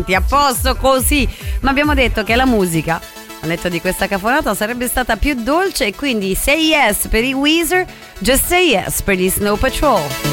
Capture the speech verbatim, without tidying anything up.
A posto così, ma abbiamo detto che la musica, ho letto di questa cafonata, sarebbe stata più dolce, e quindi say yes per i Weezer, just say yes per gli Snow Patrol.